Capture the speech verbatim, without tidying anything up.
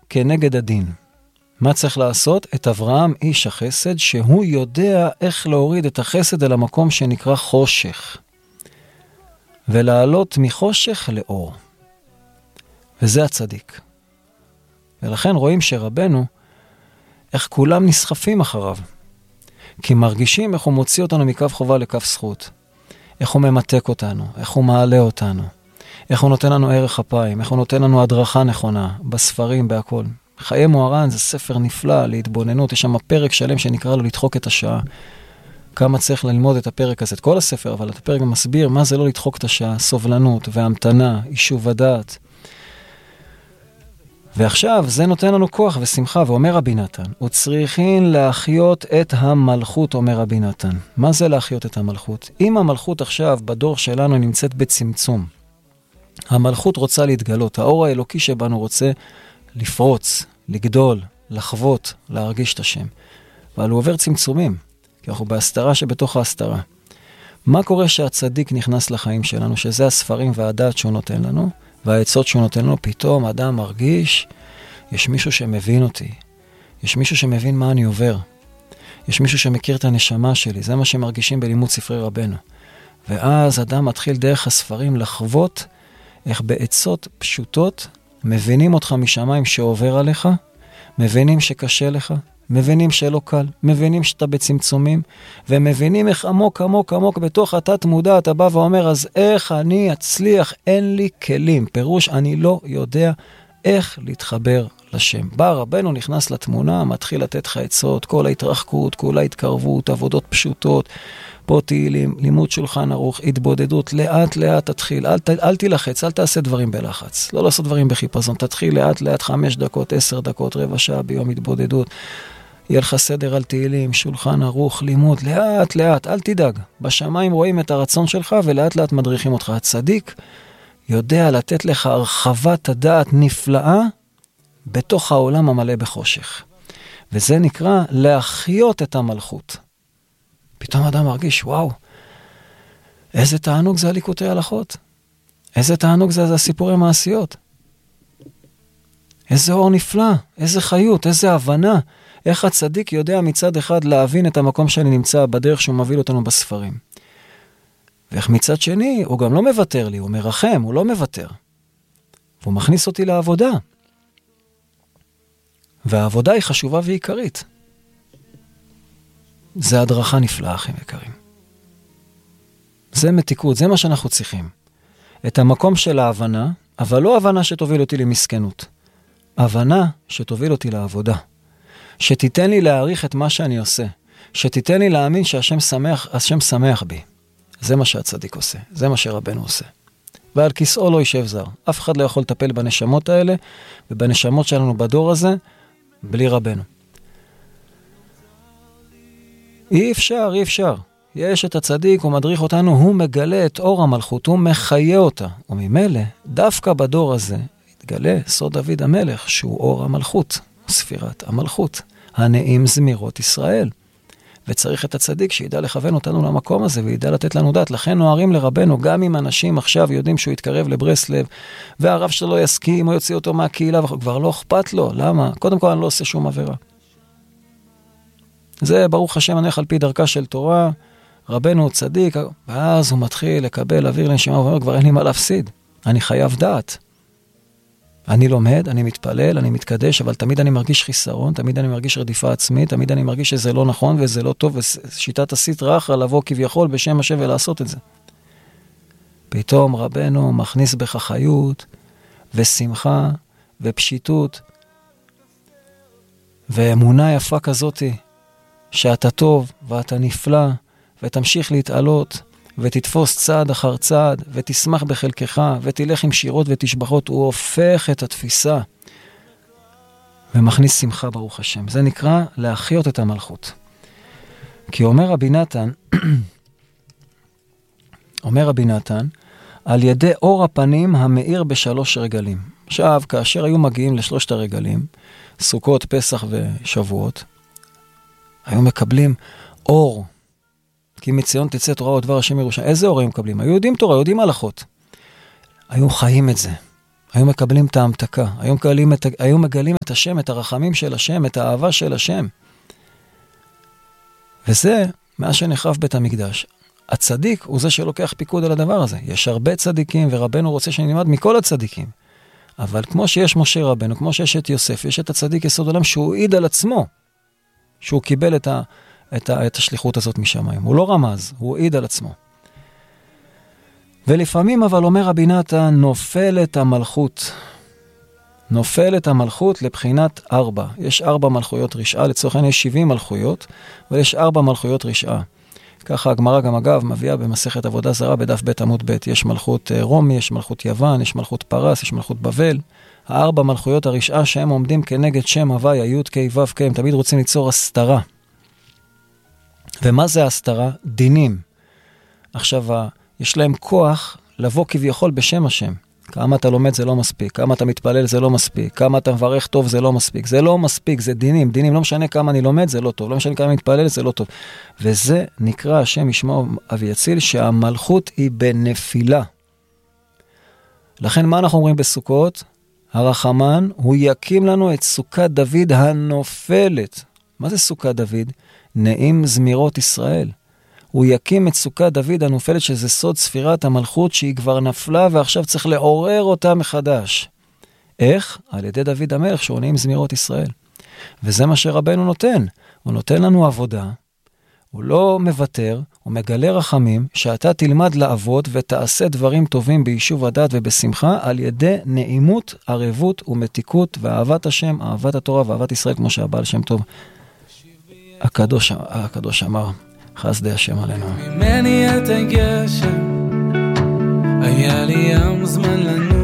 כנגד הדין. מה צריך לעשות? את אברהם איש החסד, שהוא יודע איך להוריד את החסד אל המקום שנקרא חושך. ולעלות מחושך לאור. וזה הצדיק. ולכן רואים שרבנו, איך כולם נסחפים אחריו. כי מרגישים איך הוא מוציא אותנו מקו חובה לקו זכות. איך הוא ממתק אותנו, איך הוא מעלה אותנו. איך הוא נותן לנו ערך אפיים, איך הוא נותן לנו הדרכה נכונה, בספרים, בהכל. חיי מוהר"ן זה ספר נפלא להתבוננות, יש שם פרק שלם שנקרא לו לדחוק את השעה. כמה צריך ללמוד את הפרק הזה, את כל הספר, אבל את הפרק מסביר מה זה לא לדחוק את השעה, סובלנות והמתנה, יישוב הדעת. ועכשיו זה נותן לנו כוח ושמחה, ואומר רבי נתן, וצריכין להחיות את המלכות, אומר רבי נתן. מה זה להחיות את המלכות? אם המלכות עכשיו בדור שלנו נמצאת בצמצום, המלכות רוצה להתגלות, האור האלוקי שבנו רוצה לפרוץ, לגדול, לחוות, להרגיש את השם. אבל הוא עובר צמצומים, כי אנחנו בהסתרה שבתוך ההסתרה. מה קורה שהצדיק נכנס לחיים שלנו, שזה הספרים והדעת שהוא נותן לנו, והעצות שהוא נותן לנו, פתאום אדם מרגיש, יש מישהו שמבין אותי, יש מישהו שמבין מה אני עובר, יש מישהו שמכיר את הנשמה שלי, זה מה שמרגישים בלימוד ספרי רבנו. ואז אדם מתחיל דרך הספרים לחוות, איך בעצות פשוטות, מבינים אותך משמיים שעובר עליך, מבינים שקשה לך, מבינים שלא קל, מבינים שאתה בצמצומים, ומבינים איך עמוק עמוק עמוק בתוך התת מודע, אתה בא ואומר, אז איך אני אצליח, אין לי כלים, פירוש אני לא יודע איך להתחבר לשם. בא רבנו נכנס לתמונה, מתחיל לתת לך עצות, כל ההתרחקות, כל ההתקרבות, עבודות פשוטות, פה תהילים, לימוד שולחן ערוך, התבודדות, לאט לאט תתחיל, אל, אל תלחץ, אל תעשה דברים בלחץ, לא לעשות דברים בחיפזון, תתחיל לאט לאט חמש דקות, עשר דקות, רבע שעה ביום התבודדות, יהיה לך סדר על תהילים, שולחן ערוך, לימוד, לאט לאט, אל תדאג, בשמיים רואים את הרצון שלך ולאט לאט מדריכים אותך. הצדיק יודע לתת לך הרחבת הדעת נפלאה בתוך העולם המלא בחושך, וזה נקרא להחיות את המלכות. פתאום אדם מרגיש, וואו, איזה תענוג זה הליקוטי הלכות. איזה תענוג זה, זה הסיפורי מעשיות. איזה אור נפלא, איזה חיות, איזה הבנה. איך הצדיק יודע מצד אחד להבין את המקום שאני נמצא בדרך שהוא מביא אותנו בספרים. ואיך מצד שני, הוא גם לא מוותר לי, הוא מרחם, הוא לא מוותר. והוא מכניס אותי לעבודה. והעבודה היא חשובה ועיקרית. זה הדרכה נפלאה, אחים יקרים. זה מתיקות, זה מה שאנחנו צריכים. את המקום של ההבנה, אבל לא הבנה שתוביל אותי למסכנות. הבנה שתוביל אותי לעבודה. שתיתן לי להעריך את מה שאני עושה. שתיתן לי להאמין שהשם שמח, השם שמח בי. זה מה שהצדיק עושה. זה מה שרבנו עושה. ועל כיסאו לא יישב זר. אף אחד לא יכול לטפל בנשמות האלה, ובנשמות שלנו בדור הזה, בלי רבנו. אי אפשר, אי אפשר. יש את הצדיק, הוא מדריך אותנו, הוא מגלה את אור המלכות, הוא מחיה אותה. וממילא, דווקא בדור הזה, התגלה סוד דוד המלך, שהוא אור המלכות, ספירת המלכות, הנעים זמירות ישראל. וצריך את הצדיק שידע לכוון אותנו למקום הזה, וידע לתת לנו דעת. לכן נוערים לרבנו, גם אם אנשים עכשיו יודעים שהוא יתקרב לברסלב, והרב שלו לא יסכים, או יוציא אותו מהקהילה, כבר לא אכפת לו. למה? קודם כל אני לא עושה שום עבירה. זה ברוך השם הנך על פי דרכה של תורה, רבנו הוא צדיק, ואז הוא מתחיל לקבל אוויר לנשימה, ואומר, כבר אין לי מה להפסיד, אני חייב דעת. אני לומד, אני מתפלל, אני מתקדש, אבל תמיד אני מרגיש חיסרון, תמיד אני מרגיש רדיפה עצמית, תמיד אני מרגיש שזה לא נכון וזה לא טוב, ושיטת הסטרא אחרא לבוא כביכול בשם השם ולעשות את זה. פתאום רבנו מכניס בך חיות ושמחה ופשיטות ואמונה יפה כזאתי, שאתה טוב ואתה נפלא ותמשיך להתעלות ותתפוס צעד אחר צעד ותשמח בחלקך ותלך עם שירות ותשבחות. הוא הופך את התפיסה ומכניס שמחה ברוך השם. זה נקרא להחיות את המלכות. כי אומר רבי נתן, אומר רבי נתן, על ידי אור הפנים המאיר בשלוש רגלים. עכשיו, כאשר היו מגיעים לשלושת הרגלים, סוכות, פסח ושבועות, היו מקבלים אור, כי מציון תצא תורה ודבר השם ירושלים. איזה אור היו מקבלים? היו יודעים תורה, יודעים הלכות. היו חיים את זה. היו מקבלים את ההמתקה, היו מגלים את, היו מגלים את השם, את הרחמים של השם, את האהבה של השם. וזה מה שנחרב בית המקדש. הצדיק הוא זה שלוקח פיקוד על הדבר הזה. יש הרבה צדיקים, ורבנו רוצה שנלמד מכל הצדיקים. אבל כמו שיש משה רבנו, כמו שיש את יוסף, יש את הצדיק יסוד עולם שהוא העיד על עצמו, שהוא קיבל את, ה, את, ה, את השליחות הזאת משמיים. הוא לא רמז, הוא העיד על עצמו. ולפעמים אבל אומר רבי נתן, נופלת המלכות. נופלת המלכות לבחינת ארבע. יש ארבע מלכויות רשעה, לצורך העניין יש שבעים מלכויות, אבל יש ארבע מלכויות רשעה. ככה הגמרא גם אגב מביאה במסכת עבודה זרה בדף בית עמוד בית. יש מלכות רומי, יש מלכות יוון, יש מלכות פרס, יש מלכות בבל. הארבע מלכויות הרשעה שהם עומדים כנגד שם הוויה, י' כ' ו' כ', הם תמיד רוצים ליצור הסתרה. ומה זה הסתרה? דינים. עכשיו, יש להם כוח לבוא כביכול בשם השם. כמה אתה לומד זה לא מספיק, כמה אתה מתפלל זה לא מספיק, כמה אתה מברך טוב זה לא מספיק. זה לא מספיק, זה דינים, דינים, לא משנה כמה אני לומד זה לא טוב, לא משנה כמה אני מתפלל זה לא טוב. וזה נקרא השם ישמעו אבי יציל, שהמלכות היא בנפילה. לכן מה אנחנו אומרים בסוכות? הרחמן, הוא יקים לנו את סוכת דוד הנופלת. מה זה סוכת דוד? נעים זמירות ישראל. הוא יקים את סוכת דוד הנופלת, שזה סוד ספירת המלכות, שהיא כבר נפלה ועכשיו צריך לעורר אותה מחדש. איך? על ידי דוד המלך שעונה עם זמירות ישראל. וזה מה שרבנו נותן. הוא נותן לנו עבודה, הוא לא מוותר, הוא מגלה רחמים, שאתה תלמד לעבוד ותעשה דברים טובים ביישוב הדעת ובשמחה, על ידי נעימות, ערבות ומתיקות, ואהבת השם, אהבת התורה ואהבת ישראל, כמו שהבעל שם טוב הקדוש, הקדוש אמר. חסדי השם עלינו. ממני את הגשם, היה לי ים זמן לנו